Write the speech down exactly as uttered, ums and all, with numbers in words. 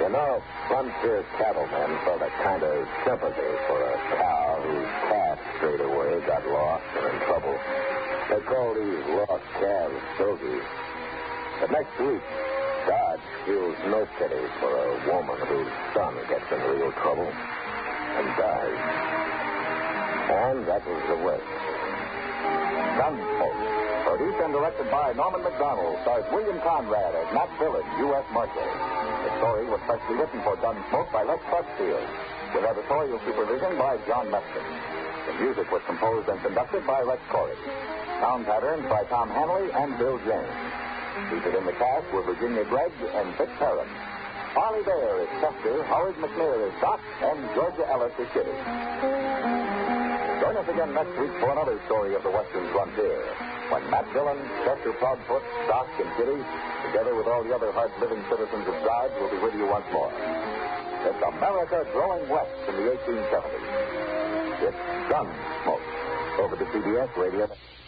You know, frontier cattlemen felt a kind of sympathy for a cow whose calf strayed away, got lost, and in trouble. They call these lost calves stogies. But next week, Dodge feels no pity for a woman whose son gets in real trouble and dies. And that was the West. Gunsmoke, produced and directed by Norman McDonald, stars William Conrad as Matt Dillon, U S Marshal. The story was specially written for Gunsmoke by Les Crutchfield, with editorial supervision by John Meston. The music was composed and conducted by Rex Corey. Sound patterns by Tom Hanley and Bill James. Featured in the cast were Virginia Gregg and Vic Perrin. Harley Bear is Chester, Howard McNear is Doc, and Georgia Ellis is Kitty. Join us again next week for another story of the Western frontier, when Matt Dillon, Chester Proudfoot, Doc, and Kitty, together with all the other hard-living citizens of Dodge, will be with you once more. It's America growing west in the eighteen seventies. It's Gunsmoke. Over to C B S Radio.